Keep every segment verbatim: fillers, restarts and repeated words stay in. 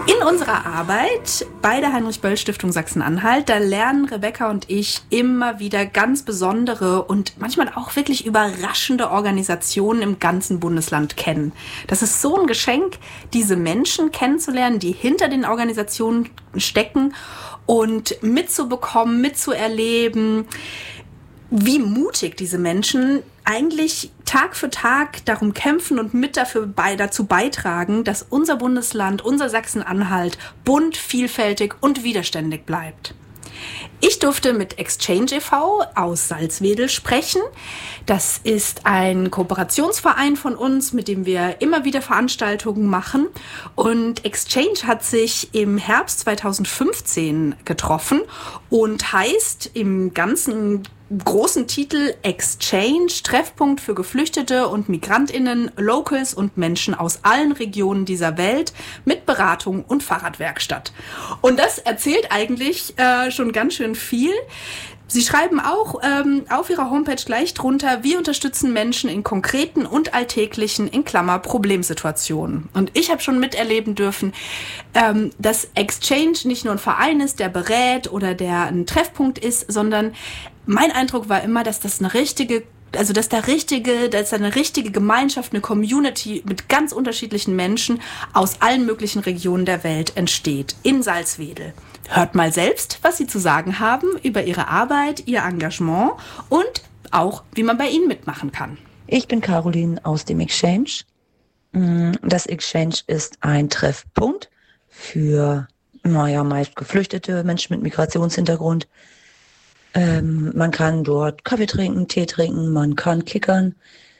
In unserer Arbeit bei der Heinrich-Böll-Stiftung Sachsen-Anhalt, da lernen Rebecca und ich immer wieder ganz besondere und manchmal auch wirklich überraschende Organisationen im ganzen Bundesland kennen. Das ist so ein Geschenk, diese Menschen kennenzulernen, die hinter den Organisationen stecken und mitzubekommen, mitzuerleben, wie mutig diese Menschen eigentlich Tag für Tag darum kämpfen und mit dafür bei, dazu beitragen, dass unser Bundesland, unser Sachsen-Anhalt bunt, vielfältig und widerständig bleibt. Ich durfte mit Exchange e V aus Salzwedel sprechen. Das ist ein Kooperationsverein von uns, mit dem wir immer wieder Veranstaltungen machen. Und Exchange hat sich im Herbst zweitausendfünfzehn getroffen und heißt im ganzen großen Titel Exchange, Treffpunkt für Geflüchtete und MigrantInnen, Locals und Menschen aus allen Regionen dieser Welt mit Beratung und Fahrradwerkstatt. Und das erzählt eigentlich äh, schon ganz schön viel. Sie schreiben auch ähm, auf ihrer Homepage gleich drunter, wir unterstützen Menschen in konkreten und alltäglichen, in Klammer, Problemsituationen. Und ich habe schon miterleben dürfen, ähm, dass Exchange nicht nur ein Verein ist, der berät oder der ein Treffpunkt ist, sondern mein Eindruck war immer, dass das eine richtige, also dass da richtige, dass da eine richtige Gemeinschaft, eine Community mit ganz unterschiedlichen Menschen aus allen möglichen Regionen der Welt entsteht in Salzwedel. Hört mal selbst, was sie zu sagen haben über ihre Arbeit, ihr Engagement und auch, wie man bei ihnen mitmachen kann. Ich bin Caroline aus dem Exchange. Das Exchange ist ein Treffpunkt für, naja, meist geflüchtete Menschen mit Migrationshintergrund. Ähm, man kann dort Kaffee trinken, Tee trinken, man kann kickern.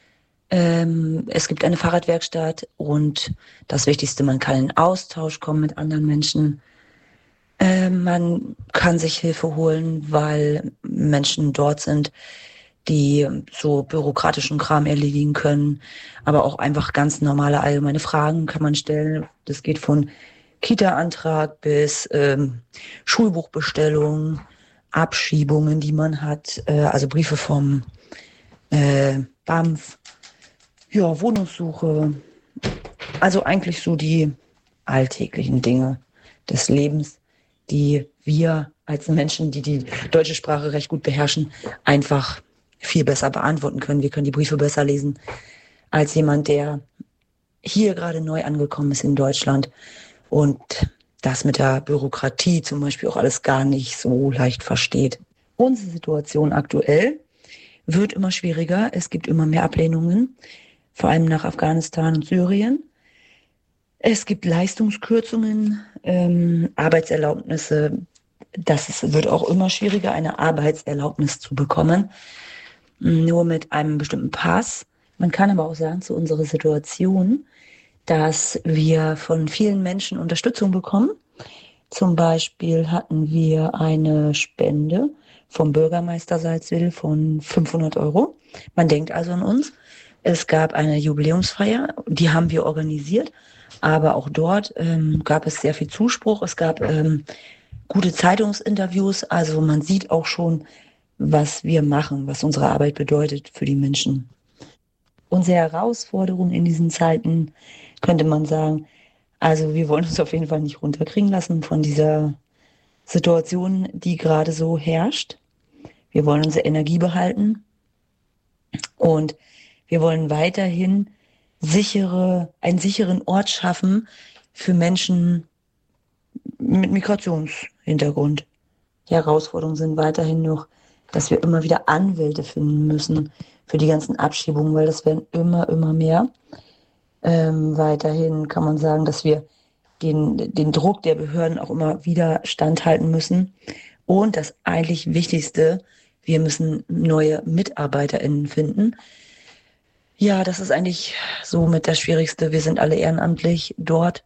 Ähm, es gibt eine Fahrradwerkstatt und das Wichtigste, man kann in Austausch kommen mit anderen Menschen. Ähm, man kann sich Hilfe holen, weil Menschen dort sind, die so bürokratischen Kram erledigen können, aber auch einfach ganz normale allgemeine Fragen kann man stellen. Das geht von Kita-Antrag bis ähm, Schulbuchbestellung, Abschiebungen, die man hat, äh, also Briefe vom äh, B A M F, ja, Wohnungssuche, also eigentlich so die alltäglichen Dinge des Lebens, die wir als Menschen, die die deutsche Sprache recht gut beherrschen, einfach viel besser beantworten können. Wir können die Briefe besser lesen als jemand, der hier gerade neu angekommen ist in Deutschland und das mit der Bürokratie zum Beispiel auch alles gar nicht so leicht versteht. Unsere Situation aktuell wird immer schwieriger. Es gibt immer mehr Ablehnungen, vor allem nach Afghanistan und Syrien. Es gibt Leistungskürzungen, ähm, Arbeitserlaubnisse. Das ist, wird auch immer schwieriger, eine Arbeitserlaubnis zu bekommen, nur mit einem bestimmten Pass. Man kann aber auch sagen, zu unserer Situation, dass wir von vielen Menschen Unterstützung bekommen. Zum Beispiel hatten wir eine Spende vom Bürgermeister Salzwedel von fünfhundert Euro. Man denkt also an uns. Es gab eine Jubiläumsfeier, die haben wir organisiert, aber auch dort ähm, gab es sehr viel Zuspruch. Es gab ähm, gute Zeitungsinterviews, also man sieht auch schon, was wir machen, was unsere Arbeit bedeutet für die Menschen. Unsere Herausforderung in diesen Zeiten, könnte man sagen, also wir wollen uns auf jeden Fall nicht runterkriegen lassen von dieser Situation, die gerade so herrscht. Wir wollen unsere Energie behalten und wir wollen weiterhin sichere, einen sicheren Ort schaffen für Menschen mit Migrationshintergrund. Die Herausforderungen sind weiterhin noch, dass wir immer wieder Anwälte finden müssen für die ganzen Abschiebungen, weil das werden immer, immer mehr. Ähm, weiterhin kann man sagen, dass wir den, den Druck der Behörden auch immer wieder standhalten müssen. Und das eigentlich Wichtigste, wir müssen neue MitarbeiterInnen finden. Ja, das ist eigentlich so mit das Schwierigste. Wir sind alle ehrenamtlich dort.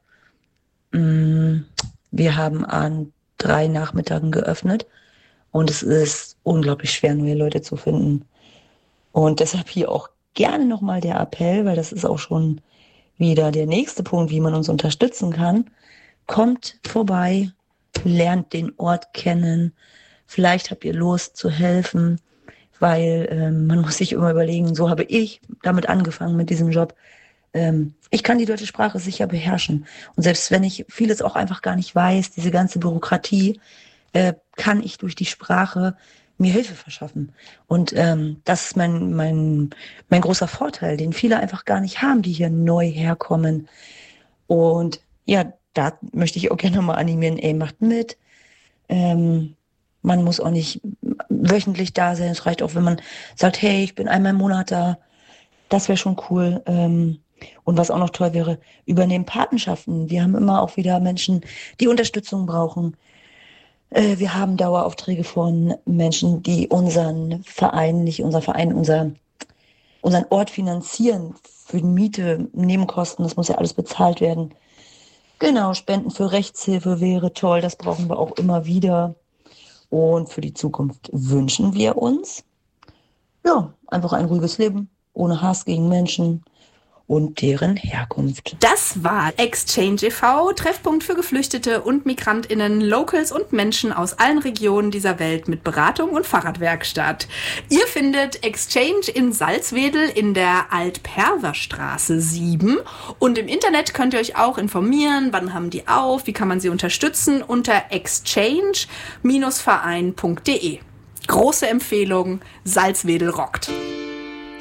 Wir haben an drei Nachmittagen geöffnet und es ist unglaublich schwer, neue Leute zu finden. Und deshalb hier auch gerne nochmal der Appell, weil das ist auch schon wieder der nächste Punkt, wie man uns unterstützen kann. Kommt vorbei, lernt den Ort kennen. Vielleicht habt ihr Lust zu helfen, weil ähm, man muss sich immer überlegen, so habe ich damit angefangen mit diesem Job. ähm, ich kann die deutsche Sprache sicher beherrschen. Und selbst wenn ich vieles auch einfach gar nicht weiß, diese ganze Bürokratie, äh, kann ich durch die Sprache mir Hilfe verschaffen. Und ähm, das ist mein, mein, mein großer Vorteil, den viele einfach gar nicht haben, die hier neu herkommen. Und ja, da möchte ich auch gerne mal animieren, ey, macht mit. Ähm, man muss auch nicht wöchentlich da sein. Es reicht auch, wenn man sagt, hey, ich bin einmal im Monat da. Das wäre schon cool. Ähm, und was auch noch toll wäre, übernehmen Patenschaften. Wir haben immer auch wieder Menschen, die Unterstützung brauchen. Äh, wir haben Daueraufträge von Menschen, die unseren Verein, nicht unser Verein, unser, unseren Ort finanzieren für die Miete, Nebenkosten. Das muss ja alles bezahlt werden. Genau, Spenden für Rechtshilfe wäre toll. Das brauchen wir auch immer wieder. Und für die Zukunft wünschen wir uns, ja, einfach ein ruhiges Leben, ohne Hass gegen Menschen und deren Herkunft. Das war Exchange e V, Treffpunkt für Geflüchtete und MigrantInnen, Locals und Menschen aus allen Regionen dieser Welt mit Beratung und Fahrradwerkstatt. Ihr findet Exchange in Salzwedel in der Alt-Perver-Straße sieben und im Internet könnt ihr euch auch informieren, wann haben die auf, wie kann man sie unterstützen, unter exchange Verein punkt de. Große Empfehlung, Salzwedel rockt.